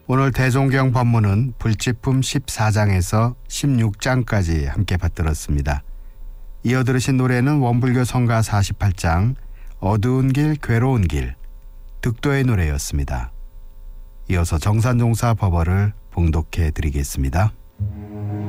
오늘 대종경 법문은 불지품 14장에서 16장까지 함께 받들었습니다. 이어 들으신 노래는 원불교 성가 48장 어두운 길 괴로운 길 득도의 노래였습니다. 이어서 정산종사 법어를 봉독해 드리겠습니다.